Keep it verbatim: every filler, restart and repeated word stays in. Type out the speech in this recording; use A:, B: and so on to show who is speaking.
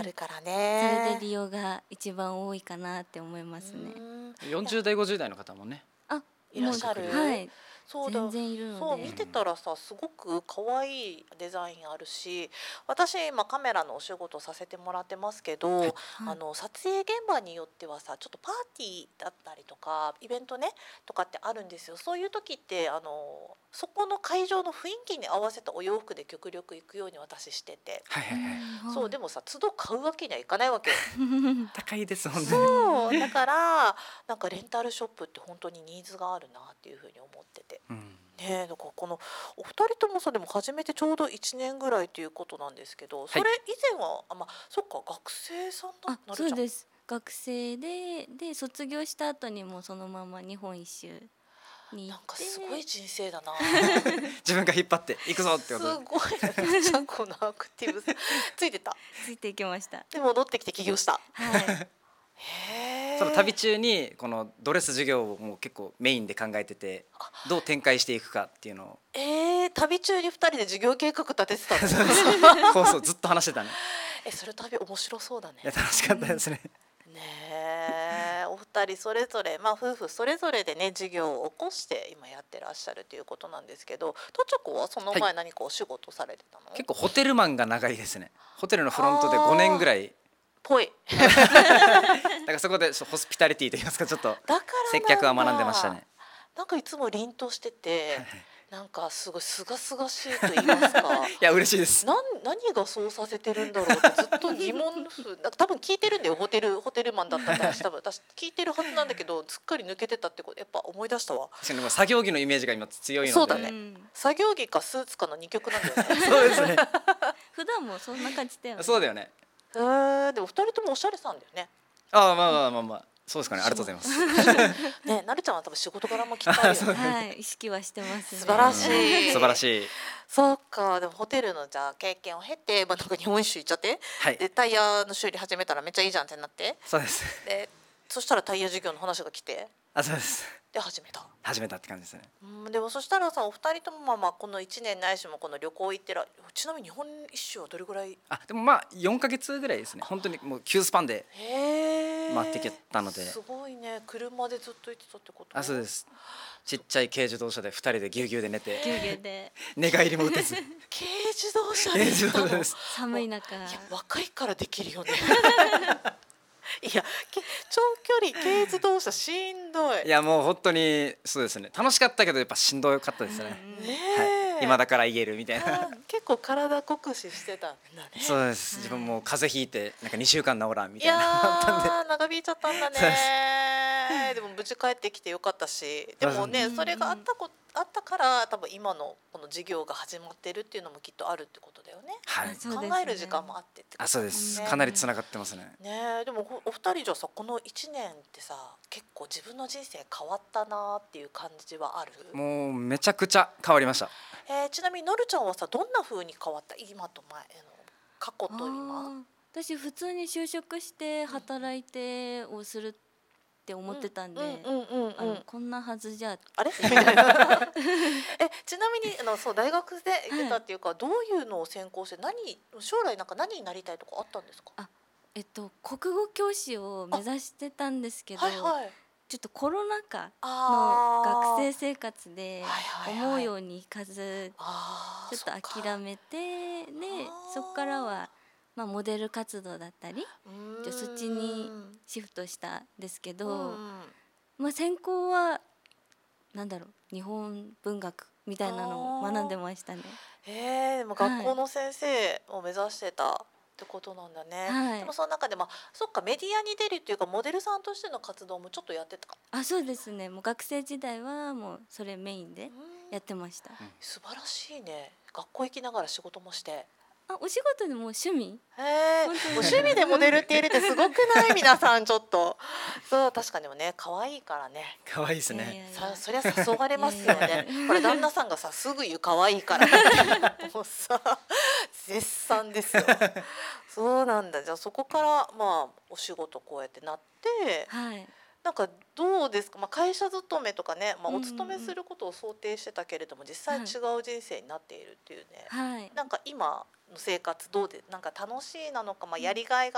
A: るから
B: それで
A: ね。
B: 利用が一番多いかなって思いますね。
A: うん、
C: よんじゅう代ごじゅう代の方もね
B: あ、
A: いらっしゃる。
B: もうはい、
A: そうだ、
B: 全然いるので。
A: そう見てたらさ、すごく可愛いデザインあるし、私今カメラのお仕事させてもらってますけど、
C: はい
B: はい
A: あの撮影現場によってはさ、ちょっとパーティーだったりとかイベントねとかってあるんですよ。そういう時ってあのそこの会場の雰囲気に合わせたお洋服で極力行くように私してて、
C: はいはいはい
B: うん
A: そうでもさ、都度買うわけにはいかないわけよ。
C: 高いです本当に。
A: そうだからなんかレンタルショップって本当にニーズがあるなっていうふうに思ってて。
C: うん
A: ねえ、だからこのお二人ともさ、でも始めてちょうどいちねんぐらいということなんですけど、それ以前は、あ、まあそっか、学生さんだ
B: あ、
A: なるちゃん。
B: そうです。学生でで卒業した後にもそのまま日本一周に行
A: なん
B: って。
A: かすごい人生だな。
C: 自分が引っ張っていくぞって
A: す
C: ことで。
A: ごいなるちゃん、このアクティブさついてた。
B: ついていきました。
A: で戻ってきて起業した。
B: はい。
A: へえ。
C: その旅中にこのドレス授業をもう結構メインで考えてて、どう展開していくかっていうのを
A: えー、旅中に二人で授業計画立ててたの。
C: 構想ずっと話してたね。
A: え、それ旅面白そうだね
C: いや。楽しかったですね。
A: ねえ、お二人それぞれ、まあ夫婦それぞれでね事業を起こして今やってらっしゃるということなんですけど、とちょこはその前何かお仕事されてたの？
C: 結構ホテルマンが長いですね。ホテルのフロントでごねんぐらい。
A: ぽい。
C: だからそこでそうホスピタリティといいますか、ちょっと
A: だからなんだ
C: 接客は学んでましたね。
A: なんかいつも凛としてて、なんかすごい清々しいと言いますか。
C: いや嬉しいです。
A: なん何がそうさせてるんだろうってずっと疑問符。なんか多分聞いてるんだよ、ホテルホテルマンだったから私多分私聞いてるはずなんだけど、すっかり抜けてたってことやっぱ思い出したわ。
C: 確かにでも作業着のイメージが今強いので。
A: そうだね
B: うん
A: 作業着かスーツかの二極なんだよね。
C: そうですね。
B: 普段もそんな感じだよね。
C: そうだよね。
A: えー、でも二人ともおしゃれさんだよね。
C: ああまあまあまあまあそうですかね。ありがとうございます。
A: ね、なるちゃんは多分仕事柄もきっとあるよね。
B: はい、意識はしてますね。
A: 素晴らしい。
C: 素晴らしい。
A: そうか、でもホテルのじゃあ経験を経て、まあ、なんか日本一周行っちゃって、
C: はい
A: でタイヤの修理始めたらめっちゃいいじゃんってなって、
C: そうです。
A: でそしたらタイヤ事業の話が来て、
C: あそうです。
A: で始めた。
C: 始めたって感じですね。
A: うん、でもそしたらさ、お二人ともまあまあこのいちねんないしもこの旅行行ってら、ちなみに日本一周はどれぐらい？
C: あでもまあよんかげつぐらいですね。本当にもう急スパンで。
A: へえ。
C: 回ってきたので。
A: すごいね、車でずっと行ってたってこと？
C: あそうです。ちっちゃい軽自動車でふたりでぎゅうぎゅうで寝て、
B: ぎゅうぎゅうで
C: 寝返りも打てず。
A: 軽自動車
C: 軽
A: で行ったの？
C: 自動車です。
B: 寒い中。
A: いや若いからできるよね。いやけ長距離軽自動車しんどい。
C: いやもう本当にそうですね。楽しかったけどやっぱしんどかったですね。
A: ね
C: は
A: え、
C: い。今だから言えるみたいな。
A: あ結構体酷使してたんだね。
C: そうです。自分もう風邪ひいてなんかにしゅうかん治らんみ
A: い
C: たいなのあったんで。
A: やー長引いちゃったんだね
C: そうです。
A: でも無事帰ってきてよかったし、でもね
B: うん
A: それがあったこあったから多分今のこの事業が始まってるっていうのもきっとあるってことだよね。
C: はい。
B: そうですね
A: 考える時間もあってってこと
C: あそうです。
A: ね。
C: かなりつながってますね。
A: ねえ、でもおお二人じゃさ、このいちねんってさ結構自分の人生変わったなーっていう感じはある？
C: もうめちゃくちゃ変わりました。
A: えー、ちなみにのるちゃんはさどんな風に変わった？今と前の過去と今。
B: あー私普通に就職して働いてをするって思ってたんで、
A: うんうんうんうん
B: あのこんなはずじゃ
A: あれみたいな。え、ちなみにあのそう大学で行ってたっていうか、どういうのを専攻して何将来なんか何になりたいとかあったんですか？
B: あえっと国語教師を目指してたんですけど、
A: はいはい。
B: ちょっとコロナ禍の
A: あー
B: 学生生活で
A: はいはいはい
B: 思うようにいかず
A: あー
B: ちょっと諦めて、でそこからはまあモデル活動だったりじゃあそっちにシフトしたんですけど、まあ専攻はなんだろう日本文学みたいなのを学んでましたね。
A: えー、でも学校の先生を目指してたってことなんだね。
B: はい
A: でもその中でまあそっかメディアに出るっていうかモデルさんとしての活動もちょっとやってたか。
B: あ、そうですね。もう学生時代はもうそれメインでやってました。
A: 素晴らしいね。学校行きながら仕事もして。
B: あ、お仕事でも趣味？
A: へえ、
B: 本当に
A: お趣味でモデルって言えるってすごくない皆さんちょっと。そう確かにもね可愛いからね。
C: 可愛いです
B: いやいや
C: ね。
B: いや
A: さそりゃ誘われますよ
B: いやいや
A: ね。これ旦那さんがさすぐ言う可愛いからもうさ絶賛ですよ。そうなんだ。じゃあそこからまあお仕事こうやってなって、
B: はい。
A: なんかどうですか。まあ会社勤めとかね、まあ
B: うんうんうん
A: お勤めすることを想定してたけれども実際違う人生になっているっていうね。
B: はい。
A: なんか今の生活どうでなんか楽しいなのか、まあやりがいが